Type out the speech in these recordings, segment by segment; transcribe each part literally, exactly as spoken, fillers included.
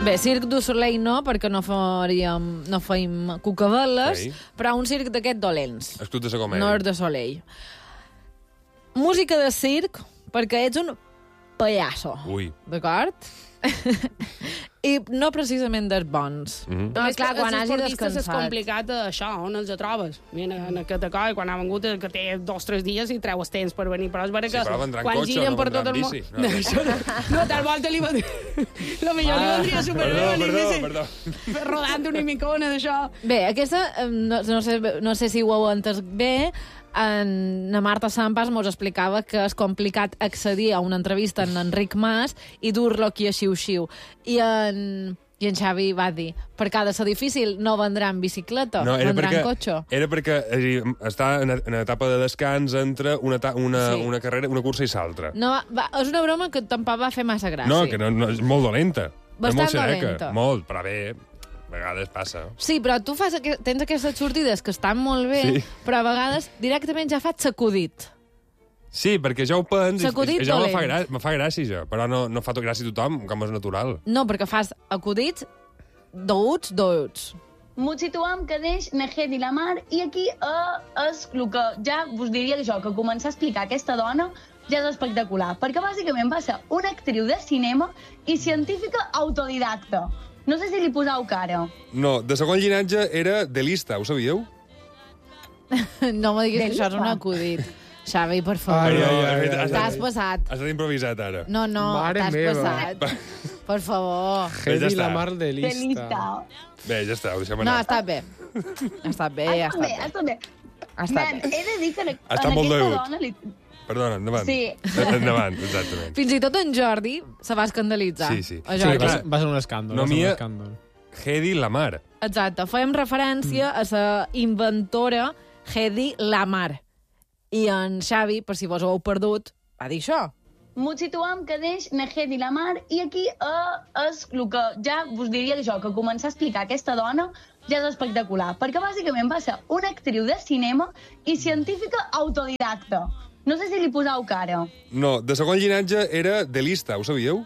Bé, Cirque du Soleil no, perquè no faríem, no feim cucaveles, Sí. però un circ d'aquest dolents. El Club de la Comèdia. Nord de Soleil. Música de circ, perquè ets un pallasso. Ui. D'acord? I no precisament dels bons. Mhm. No, clar, quan hagi és descansat. complicat això, on els trobes. Mira, en aquest acord, quan ha vengut, que té dos o tres dies i treu els temps per venir. Però és vera que Sí, però vendran quan cotxe, giren no per vendran tot el món... bici. No, No, no. això no. No, tal volta li va dir... Lo millor li vendria superbé. Perdó, venir perdó, bici, perdó. Rodant una micona d'això. Bé, aquesta, eh, no, no, sé, no sé si ho heu entès bé, en la Marta Sampas mos explicava que és complicat accedir a una entrevista en Enric Mas i dur-lo aquí a xiu-xiu. I en... I en Xavi va dir, perquè ha de ser difícil, no vendran bicicleta, No, era vendran perquè, cotxe. era perquè és a dir, està en, en etapa de descans entre una, eta- una, Sí. una carrera, una cursa i l'altra. No, va, és una broma que tampoc va fer massa gràcia. No, que no, no, és molt dolenta. Bastant és molt seneca. dolenta. Molt, però bé, a vegades passa. Sí, però tu fas aqu... tens aquestes sortides que estan molt bé, Sí. però a vegades directament ja faig sacudit. Sí, perquè jo ho pens i, Sacudit i ja me fa, dolent. grà, me fa gràcia, jo. Però no, no fa tot gràcia a tothom, com és natural. No, perquè fas acudits douts, douts. M'ho situam que deix Nejed i la Mar i aquí eh, és el que ja vos diria jo, que començar a explicar aquesta dona ja és espectacular, perquè bàsicament va ser una actriu de cinema i científica autodidacta. No sé si li posau cara. No, de segon llinatge era de lista, ho sabíeu? No me diguis que això és un Delipa. acudit. Xavi, per favor. Ai, ai, ai, has- ai, has- T'has passat. Has estat improvisat, ara. No, no, Mare t'has meva. passat. Per favor. Bé, ja Hedi està. la mar de De lista. lista. Bé, ja està, ho deixem No, anar. ha estat bé. Ha estat bé, ha Està bé, estat bé. està bé. Ha estat Nen, bé. he de dir que en, en Està molt aquesta degut. dona li... Perdona, endavant. Sí. Endavant, exactament. Fins i tot en Jordi se va escandalitzar. Sí, sí. A Sí, Jordi. va, ser- va ser un escàndol. No va ser un m'hi ha- escàndol. Hedi Lamar. Exacte, fèiem referència a la inventora Hedi Lamar. I en Xavi, per si vos ho heu perdut, va dir això. M'ho situam que deix Nejed i la Mar i aquí eh, és el que ja vos diria jo, que començar a explicar aquesta dona ja és espectacular, perquè bàsicament va ser una actriu de cinema i científica autodidacta. No sé si li posau cara. No, de segon llinatge era de lista, ho sabíeu?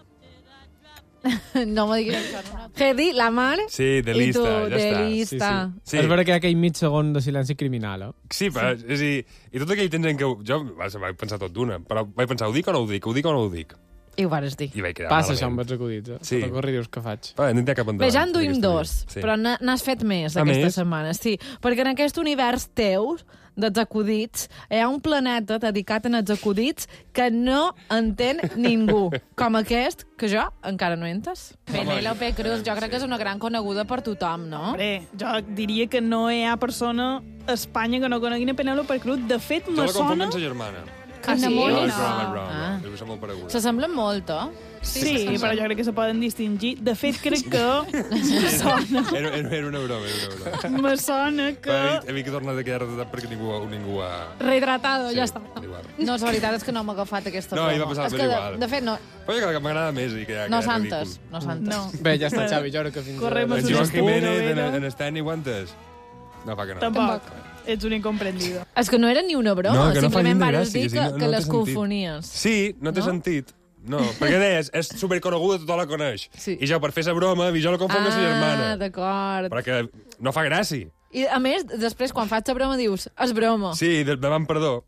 No me diguis això. Hedi Lamar Sí, de i lista, tu, ja de està. lista. Sí. És vera que hi ha aquell mig segon de silenci criminal, eh? Sí, però, és a dir, i tot aquell temps en què... ho- Jo vaig, vaig pensar tot d'una, però vaig pensar, ho dic o no ho dic, ho dic o no ho dic? I ho vares dir. I vaig quedar Passa això amb malament. els acudits, eh? Sí. Sí. Corri dius que faig. Va, no en té cap endavant. Bé, ja en duim d'aquesta dos, vida. Sí. però n'ha- n'has fet més Ah, aquesta més? setmana. Sí, perquè en aquest univers teu dels acudits hi ha un planeta dedicat als acudits que no entén ningú, com aquest, que jo encara no entes. Penélope Cruz, jo crec que és una gran coneguda per tothom, no? Hombre, jo diria que no hi ha persona a Espanya que no conegui Penélope Cruz. De fet, Jo me la confonc sona... amb sa germana. Ah, sí? No, No. és broma, és broma. Ah. Deu ser molt pareguda. S'assemblen molt, eh? Sí, però jo crec que se poden distingir. De fet, crec que me sona, Era, era, era una broma, era una broma. me sona que... Però he, he tornat a quedar retratat perquè ningú, ningú ha... Retratado, ja està. Igual. No, la veritat és que no m'ha agafat aquesta No, broma. i va passar és ben que, de, igual. de fet, no, Però jo crec que m'agrada més i que ja no queda santes. ridícul. No santes. No. Bé, ja està, Xavi, jo crec que fins Correm a... a En una Joan estona, Jiménez, en, vera. en Stan i Guantes? No, fa que no. Tampoc. Ets un incomprendido. És que no era ni una broma, No, que no fa simplement gens de vares gràcia, dir sí, que, no- que no té les sentit. confonies. Sí, no té No? sentit. No, perquè deies, és superconeguda, tothom la coneix. Sí. I jo, per fer sa broma, jo la confonc amb sa germana. Ah, d'acord. Però que no fa gràcia. I, a més, després, quan faig la broma, dius, és broma. Sí, de- demano perdó.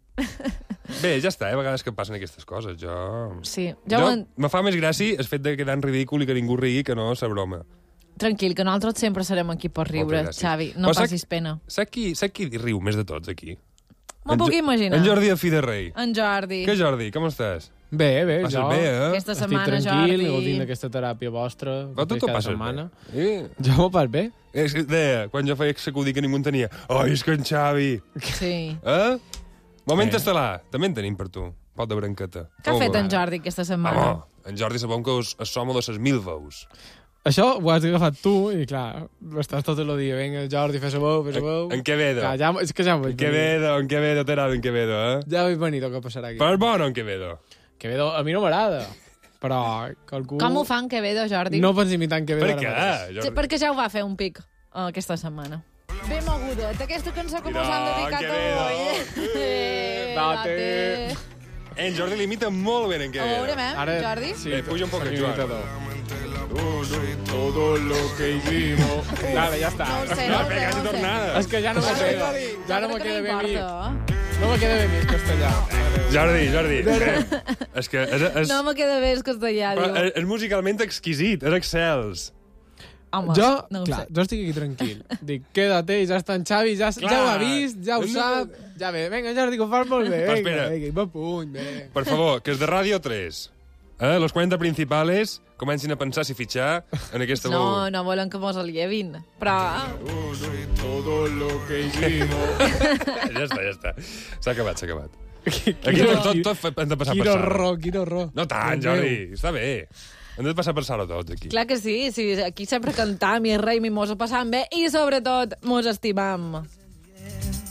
Bé, ja està, eh? a vegades que em passen aquestes coses. Jo... Sí. Jo, Jo, ho en... me fa més gràcia el fet de quedar en ridícul i que ningú rigui que no sa broma. Tranquil, que nosaltres sempre serem aquí per riure, Moltes gràcies. Xavi. No Però sac- passis pena. Saps qui, saps qui riu més de tots, aquí? M'ho En puc Jo- imaginar. En Jordi de Fi de Rei. En Jordi. Què, Jordi? Com estàs? Bé, bé, Passes jo... bé, eh? Aquesta Estic setmana, tranquil, Jordi. gaudint d'aquesta teràpia vostra. Però tu que t'ho cada passes setmana. bé. Eh? Jo m'ho pas bé. És que deia, quan jo feia sacudir que ningú en tenia, oi, és que en Xavi... Sí. Eh? Moment Eh. estel·lar, també en tenim per tu. Pot de branqueta. Què ha fet en Jordi aquesta setmana? Home, en Jordi sabem que és, és som de ses mil veus. Això ho has agafat tu i, clar, estàs tot el dia. Vinga, Jordi, fes-ho veu, fes-ho veu. En Quevedo. Clar, ja, és que ja m'ho En vaig venir. Quevedo, en Quevedo, t'agrada en Quevedo, eh? Ja vaig venir el que passarà aquí. Però és bon, en Quevedo. Quevedo, a mi no m'agrada, però que algú... Com ho fan Quevedo, Jordi? No pots imitar en Quevedo Per ara què? mateix. Sí, Jordi? perquè ja ho va fer un pic uh, aquesta setmana. Ben mogudet, aquesta cançó que mos Mira, han dedicat Quevedo. avui. Eh, Date. date. En Jordi l'imita molt bé, en A Quevedo. veure, eh, Ara, Jordi? Sí, Eh, puja un poc soc el Joan. imitador. Todo lo que hicimos. Vale, ja està. No ho sé, no ho sé, Vinga, no ho sé. tornada. És que ja no me pega. Ja no me queda bé a mi. No me queda bé a mi el castellà. Jordi, Jordi. eh, És que és, és, No me queda bé el castellà, però diu. és, és musicalment exquisit, és excels. Home, Jo, no ho clar, sé. jo estic aquí tranquil. Dic, quédate, i ja està en Xavi, ja, Clar. ja ho ha vist, ja ho No, no, sap. Ja ve, vinga, Jordi, que ho fas molt bé. Però Vinga, espera. vinga, i va puny, bé. Per favor, que és de Ràdio tres. Eh? Los quaranta principals comencin a pensar si fitxar en aquesta... No, no volen que mos el llevin. Però... Todo lo que hicimos. Ja està, ja està. S'ha acabat, s'ha acabat. Aquí Aquí tot, tot, tot hem de passar per Quin Sara. horror, quin horror. No tant, Déu meu. Jordi, està bé. Hem de passar per Sara tots, aquí. Clar que sí, sí, aquí sempre cantam i reim i mos ho passam bé i sobretot mos estimam.